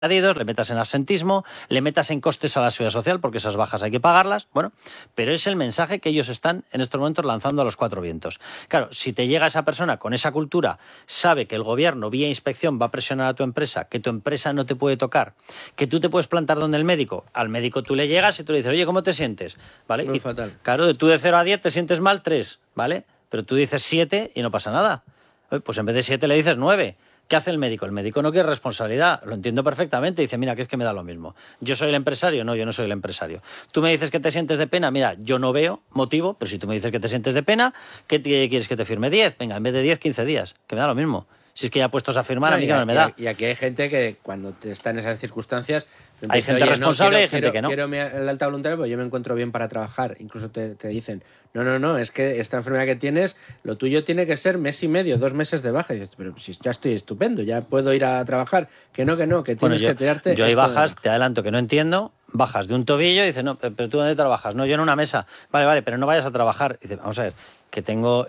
le metas en absentismo, le metas en costes a la seguridad social, porque esas bajas hay que pagarlas, bueno, pero es el mensaje que ellos están en estos momentos lanzando a los cuatro vientos. Claro, si te llega esa persona con esa cultura, sabe que el gobierno vía inspección va a presionar a tu empresa, que tu empresa no te puede tocar, que tú te puedes plantar donde el médico, al médico tú le llegas y tú le dices, oye, ¿cómo te sientes? ¿Vale? No, y, fatal. Claro, tú de 0 a 10 te sientes mal 3, ¿vale? Pero tú dices 7 y no pasa nada. Pues en vez de 7 le dices 9. ¿Qué hace el médico? El médico no quiere responsabilidad, lo entiendo perfectamente. Dice, mira, que es que me da lo mismo. ¿Yo soy el empresario? No, yo no soy el empresario. Tú me dices que te sientes de pena, mira, yo no veo motivo, pero si tú me dices que te sientes de pena, ¿qué quieres que te firme? 10, venga, en vez de 10, 15 días, que me da lo mismo. Si es que ya puestos a firmar, No, a mí que no me da. Y aquí hay gente que cuando está en esas circunstancias... Hay gente responsable y hay gente que no. Quiero el alta voluntaria porque yo me encuentro bien para trabajar. Incluso te dicen, no, es que esta enfermedad que tienes, lo tuyo tiene que ser mes y medio, 2 meses de baja. Y dices, pero si ya estoy estupendo, ya puedo ir a trabajar. Que no, que tienes que tirarte... Yo hay bajas, te adelanto que no entiendo, bajas de un tobillo y dices, no, pero ¿tú dónde trabajas? No, yo en una mesa. Vale, pero no vayas a trabajar. Y dices, vamos a ver, que tengo,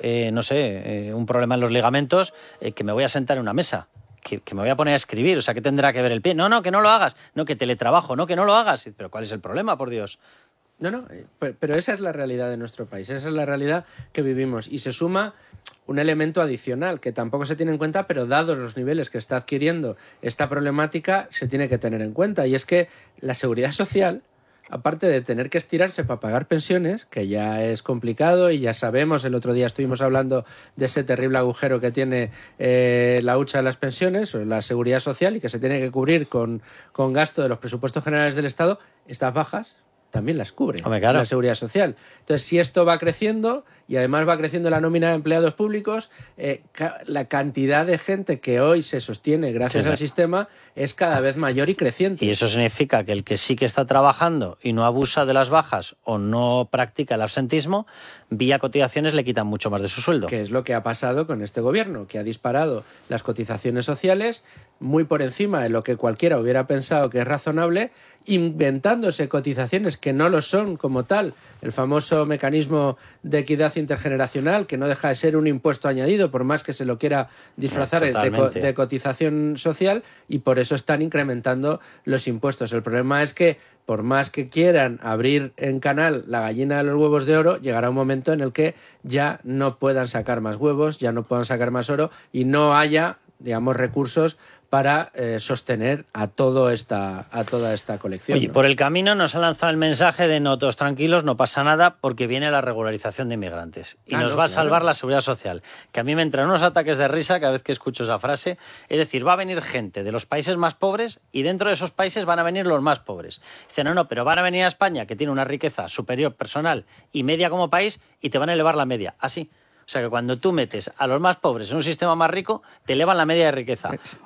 un problema en los ligamentos, que me voy a sentar en una mesa. Que me voy a poner a escribir, o sea, ¿qué tendrá que ver el pie? No, que no lo hagas, no, que teletrabajo, no, que no lo hagas. Pero ¿cuál es el problema, por Dios? No, pero esa es la realidad de nuestro país, esa es la realidad que vivimos. Y se suma un elemento adicional que tampoco se tiene en cuenta, pero dados los niveles que está adquiriendo esta problemática, se tiene que tener en cuenta. Y es que la seguridad social, aparte de tener que estirarse para pagar pensiones, que ya es complicado y ya sabemos, el otro día estuvimos hablando de ese terrible agujero que tiene la hucha de las pensiones, o la seguridad social, y que se tiene que cubrir con gasto de los presupuestos generales del Estado, estas bajas también las cubre la seguridad social. Entonces, si esto va creciendo y además va creciendo la nómina de empleados públicos, la cantidad de gente que hoy se sostiene gracias al sistema es cada vez mayor y creciente. Y eso significa que el que sí que está trabajando y no abusa de las bajas o no practica el absentismo, vía cotizaciones le quitan mucho más de su sueldo. Que es lo que ha pasado con este gobierno, que ha disparado las cotizaciones sociales muy por encima de lo que cualquiera hubiera pensado que es razonable, inventándose cotizaciones que no lo son como tal, el famoso mecanismo de equidad intergeneracional, que no deja de ser un impuesto añadido, por más que se lo quiera disfrazar de cotización social, y por eso están incrementando los impuestos. El problema es que, por más que quieran abrir en canal la gallina de los huevos de oro, llegará un momento en el que ya no puedan sacar más huevos, ya no puedan sacar más oro y no haya, digamos, recursos para sostener a toda esta colección. Oye, ¿no? Por el camino nos ha lanzado el mensaje de no, todos tranquilos, no pasa nada, porque viene la regularización de inmigrantes. Y nos va a salvar la seguridad social. Que a mí me entran unos ataques de risa cada vez que escucho esa frase. Es decir, va a venir gente de los países más pobres y dentro de esos países van a venir los más pobres. Dicen, no, pero van a venir a España, que tiene una riqueza superior personal y media como país, y te van a elevar la media. Así. O sea que cuando tú metes a los más pobres en un sistema más rico, te elevan la media de riqueza.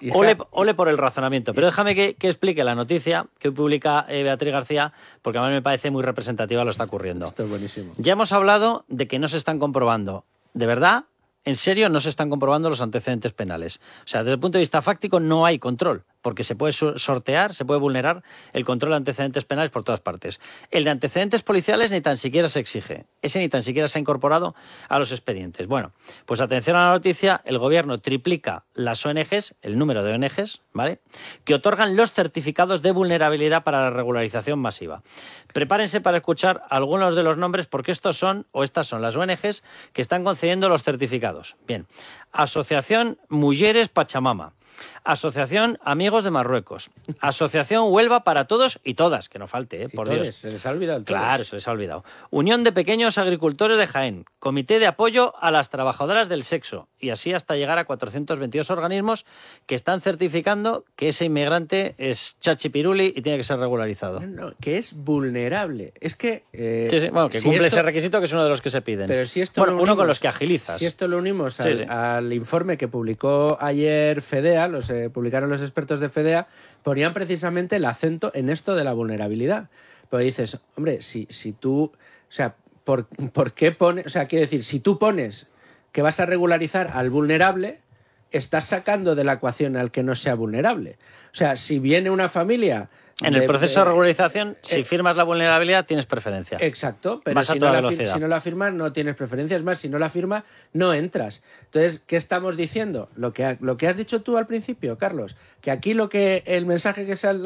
Ole por el razonamiento. Pero déjame que explique la noticia que publica Beatriz García, porque a mí me parece muy representativa lo que está ocurriendo. Esto es buenísimo. Ya hemos hablado de que no se están comprobando, de verdad, en serio, no se están comprobando los antecedentes penales. O sea, desde el punto de vista fáctico no hay control, porque se puede sortear, se puede vulnerar el control de antecedentes penales por todas partes. El de antecedentes policiales ni tan siquiera se exige. Ese ni tan siquiera se ha incorporado a los expedientes. Bueno, pues atención a la noticia, el gobierno triplica las ONGs, el número de ONGs, ¿vale?, que otorgan los certificados de vulnerabilidad para la regularización masiva. Prepárense para escuchar algunos de los nombres, porque estas son las ONGs que están concediendo los certificados. Bien, Asociación Mujeres Pachamama, Asociación Amigos de Marruecos, Asociación Huelva para Todos y Todas, que no falte, por Dios. Se les ha olvidado. Claro, se les ha olvidado. Unión de Pequeños Agricultores de Jaén, Comité de Apoyo a las Trabajadoras del Sexo, y así hasta llegar a 422 organismos que están certificando que ese inmigrante es chachipiruli y tiene que ser regularizado. No, que es vulnerable. Es que... sí, bueno, que si cumple ese requisito, que es uno de los que se piden. Pero si esto uno con los que agilizas. Si esto lo unimos al informe que publicó ayer FEDEA, publicaron los expertos de FEDEA, ponían precisamente el acento en esto de la vulnerabilidad. Pero dices, hombre, si tú... O sea, ¿por qué pones...? O sea, quiero decir, si tú pones que vas a regularizar al vulnerable, estás sacando de la ecuación al que no sea vulnerable. O sea, si viene una familia En el proceso de regularización, si firmas la vulnerabilidad, tienes preferencia. Exacto, pero Vas a si toda no, velocidad. si no la firmas no tienes preferencia. Es más, si no la firmas no entras. Entonces, ¿qué estamos diciendo? Lo que has dicho tú al principio, Carlos, que aquí el mensaje que se